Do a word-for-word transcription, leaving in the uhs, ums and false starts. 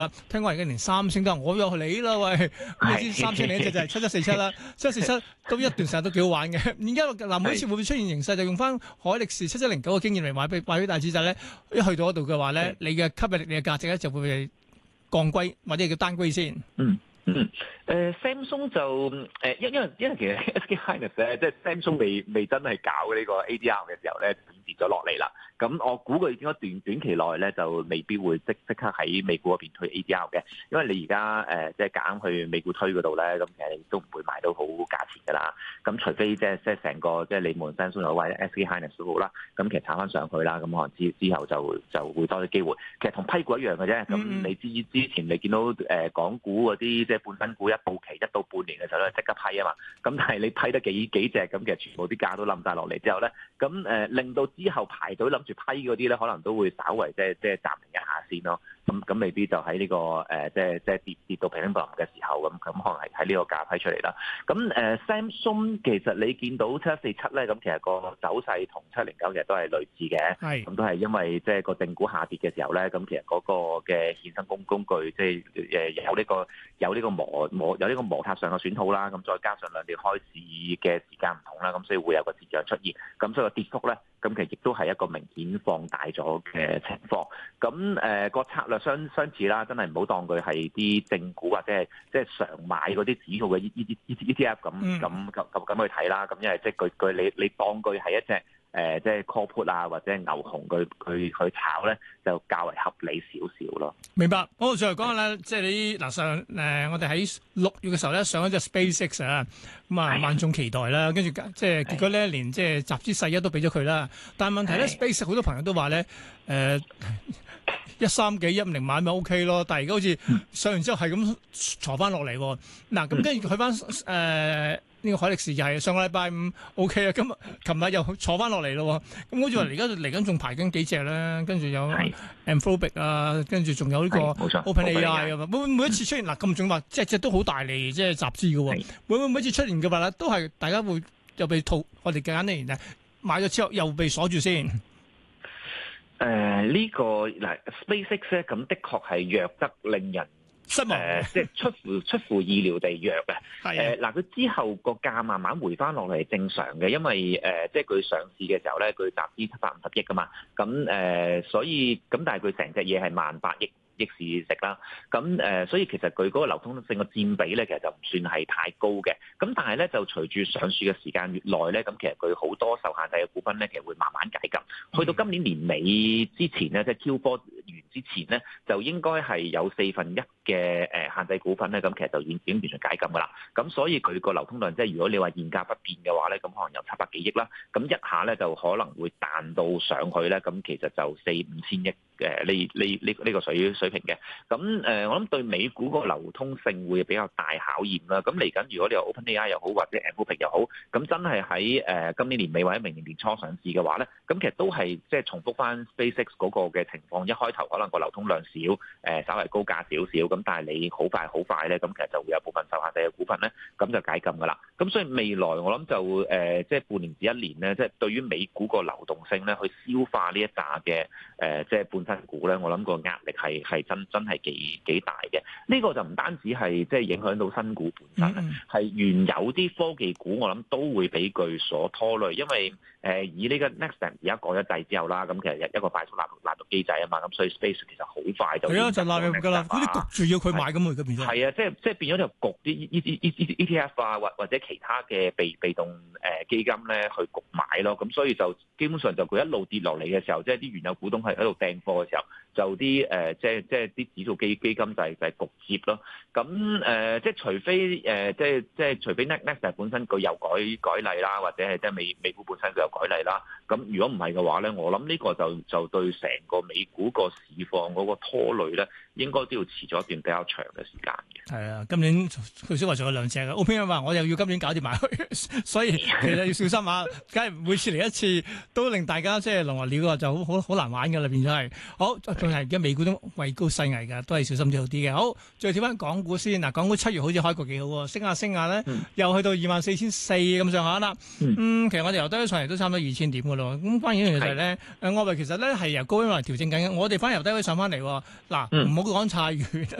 聽講而家連三星都，我又嚟啦喂！咁你知三星另一隻就係七七四七啦，七七四七都一段時間都幾好玩嘅。而家嗱每次會唔會出現形勢，就用翻海力士七七零九嘅經驗嚟買俾買俾大子仔咧？一去到嗰度嘅話咧，你嘅吸引力、你嘅價值咧就會降歸或者叫單歸先。 嗯。嗯，誒、uh, Samsung 就誒，因因為因為其實 S K Hynix 咧，即係 Samsung 未未真係搞呢個 A D R 嘅時候咧，跌咗落嚟啦。咁我估佢應該短短期內咧就未必會即即刻喺美股嗰邊推 A D R 嘅，因為你而家誒即係夾硬去美股推嗰度咧，咁其實你都唔會買到好價錢㗎啦。咁除非即係即係成個即係你無論 Samsung 又或者 S K Hynix 都好啦，咁其實炒翻上去啦，咁可能之之後就就會多啲機會。其實同批股一樣嘅啫。咁你之之前你見到誒港股嗰啲即係半新股一到期一到半年嘅時候咧，即刻批啊嘛。咁但係你批得幾幾隻，咁其實全部啲價都冧晒落嚟之後咧，咁誒、呃、令到之後排隊諗住批嗰啲咧，可能都會稍為即係即係暫停一下先咯。咁咁未必就喺呢、這個誒、呃、即係即係跌跌到平平嘅時候，咁咁可能係喺呢個價批出嚟啦。咁誒、呃、Samsung 其實你見到七一四七咧，咁其實個走勢同七零九其實都係類似嘅，咁是都係因為即係個正股下跌嘅時候咧，咁其實嗰個嘅衍生工工具即係誒有呢、這個有呢個摩摩有呢個摩擦上嘅損耗啦，咁再加上兩地開市嘅時間唔同啦，咁所以會有個折讓出現，咁所以個跌幅咧，咁其實亦都係一個明顯放大咗嘅情況。咁誒個策略相相似啦，真係唔好當佢係啲正股或者係即係常買嗰啲指數嘅 E E E E T F 咁咁咁咁去睇啦。咁因為即係佢佢你你當佢係一隻。誒、呃，即係 call put 啊，或者牛熊佢佢去炒咧，就較為合理少少咯。 明白。好，最後講下咧，即係你嗱上誒、呃，我哋喺六月嘅時候咧上一隻 SpaceX 啊，咁啊萬眾期待啦，跟住即係結果呢一年即係集資細一都俾咗佢啦。但係問題咧，SpaceX 好多朋友都話咧，誒、呃、一三幾一五零買咪 OK 咯，但係而家好似上完之後係咁坐翻落嚟。嗱，咁跟住去翻誒。呃呢個海力士就係上個禮拜五 OK 啊，咁琴日又坐翻落嚟咯，咁好似話而家嚟緊仲排緊幾隻咧，跟住有 Anthropic 啊，跟住仲有呢個 OpenAI 啊，每每一次出現嗱咁仲話隻隻都好大利，即係集資嘅喎，每每每一次出現嘅話咧，都係大家會又被套，我哋簡單嚟講，買咗之後又被鎖住先。誒、 呃、呢、這個嗱 SpaceX 咧，咁的確係弱得令人。 失望， 呃、即係出乎出乎意料地弱嘅。係嗱的，佢、呃、之後個價慢慢回翻落嚟正常嘅，因為誒、呃，即係佢上市嘅時候咧，佢集資七百五十億噶嘛，咁誒、呃，所以咁但係佢成隻嘢係萬八億。益市值啦，咁誒，所以其實佢嗰個流通性嘅佔比咧，其實就唔算係太高嘅。咁但係咧，就隨住上市嘅時間越耐咧，咁其實佢好多受限制嘅股份咧，其實會慢慢解禁。去到今年年尾之前咧，即係 Q 波完之前咧，就應該係有四分一嘅誒限制股份咧，咁其實就已經完全解禁噶啦。咁所以佢個流通量，即係如果你話現價不變嘅話咧，咁可能有七百幾億啦。咁一下咧就可能會彈到上去咧，咁其實就四五千億。誒呢呢呢呢個水水平嘅，咁誒、呃、我諗對美股嗰個流通性會比較大考驗啦。咁嚟緊如果你話 OpenAI 又好或者 Anthropic 又好，咁真係喺誒今年年尾或者明年年初上市嘅話咧，咁其實都係即係重複翻 SpaceX 嗰個嘅情況。一開頭可能個流通量少，誒、呃、稍微高價少少，咁但係你好快好快咧，咁其實就會有部分受限制嘅股份咧，咁就解禁噶啦。咁所以未來我諗就誒、呃、即係半年至一年咧，即係對於美股個流動性咧，去消化呢一紮嘅誒即係半股咧，我諗個壓力係係真真係幾幾大嘅。呢、這個就唔單止係即係影響到新股本身，係、嗯、原有啲科技股，我諗都會俾佢所拖累。因為誒、呃、以呢個 Nasdaq 而家改咗制之後啦，咁其實一個快速納納入機制啊嘛，咁所以 Space 其實好快就係啊，就納入㗎啦。嗰啲焗住要佢買咁，而家變咗係啊，即係即係變咗就焗啲 E E E E T F 啊，或或者其他嘅被被動誒基金咧去焗買咯。咁所以就基本上就佢一路跌落嚟嘅時候，即係啲原有股東係喺度訂貨嘅時候。就啲誒、呃，即係即係啲指數基基金就係就係焗接咯。咁誒、呃，即係除非誒、呃，即係即係除非 Nasdaq 本身佢有改改例啦，或者係即係美美股本身佢有改例啦。咁如果唔係嘅話咧，我諗呢個就就對成個美股個市況嗰個拖累咧，應該都要遲咗一段比較長嘅時間嘅。 係啊，今年佢小話仲有兩隻嘅 O P M 話我又要今年搞掂埋佢，所以其實要小心啊！梗係每次嚟一次都令大家即係狼來了嘅就好好好難玩㗎啦，變咗係好，仲係而家美股都位高勢危㗎，都係小心啲好啲嘅。好，再跳翻港股先嗱，港股七月好似開過幾好喎，升下升下咧，嗯、又去到二萬四千四咁上下啦。嗯，其實我哋由低上嚟都差唔多二千點㗎咯。咁關鍵其實咧，誒外圍其實咧係由高位嚟調整緊嘅，我哋反而由低位上翻嚟喎。嗱，唔好講太遠。